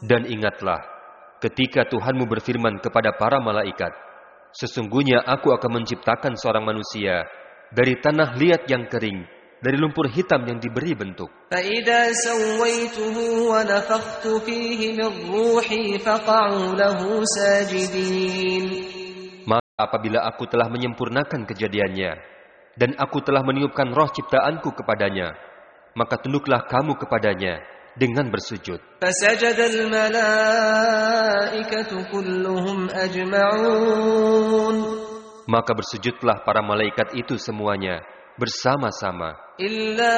Dan ingatlah, ketika Tuhanmu berfirman kepada para malaikat, sesungguhnya aku akan menciptakan seorang manusia dari tanah liat yang kering, dari lumpur hitam yang diberi bentuk. فَإِذَا سَوَّيْتُهُ وَنَفَخْتُ فِيهِ مِنْ رُوحِي فَقَعُوا لَهُ سَاجِدِينَ. Maka apabila aku telah menyempurnakan kejadiannya, dan aku telah meniupkan roh ciptaanku kepadanya, maka tunduklah kamu kepadanya dengan bersujud. فَسَجَدَ الْمَلَائِكَةُ كُلُّهُمْ أَجْمَعُونَ. Maka bersujudlah para malaikat itu semuanya bersama-sama. إِلَّا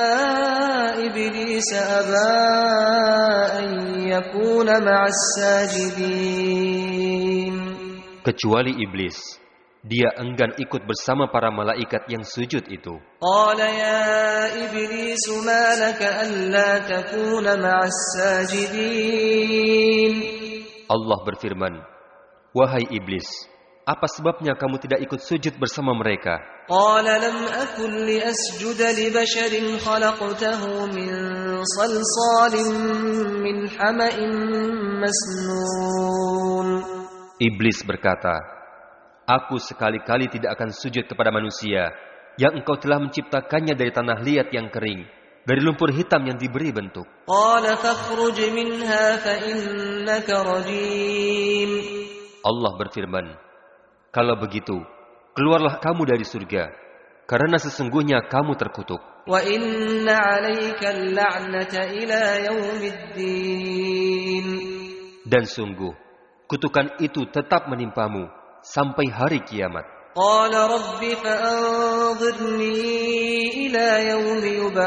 إِبْلِيسَ أَبَى أَن يَكُونَ مَعَ السَّاجِدِينَ. Kecuali iblis, dia enggan ikut bersama para malaikat yang sujud itu. قَالَ يَا إِبْلِيسُ مَا لَكَ أَلَّا تَكُونَ مَعَ السَّاجِدِينَ. Allah berfirman, wahai iblis, apa sebabnya kamu tidak ikut sujud bersama mereka? قَالَ لَمْ أَكُنْ لِأَسْجُدَ لِبَشَرٍ خَلَقْتَهُ مِنْ صَلْصَالٍ مِنْ حَمَإٍ مَسْنُونٍ. Iblis berkata, aku sekali-kali tidak akan sujud kepada manusia yang engkau telah menciptakannya dari tanah liat yang kering, dari lumpur hitam yang diberi bentuk. قَالَ فَاخْرُجْ مِنْهَا فَإِنَّكَ رَجِيمٌ. Allah berfirman, kalau begitu, keluarlah kamu dari surga, karena sesungguhnya kamu terkutuk. وَإِنَّ عَلَيْكَ اللَّعْنَةَ إِلَى يَوْمِ الدِّينِ. Dan sungguh, kutukan itu tetap menimpamu sampai hari kiamat. قَالَ رَبِّ فَأَنظِرْنِي إِلَى يَوْمِ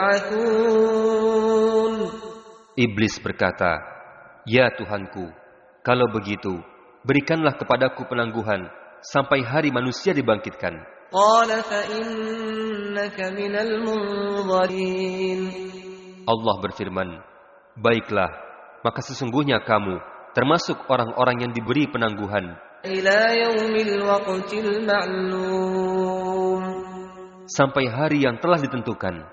يُبْعَثُونَ. Iblis berkata, ya Tuhanku, kalau begitu, berikanlah kepadaku penangguhan sampai hari manusia dibangkitkan. قَالَ فَإِنَّكَ مِنَ الْمُنظَرِينَ. Allah berfirman, baiklah, maka sesungguhnya kamu termasuk orang-orang yang diberi penangguhan إِلَى يَوْمِ الْوَقْتِ الْمَعْلُومِ. sampai hari yang telah ditentukan.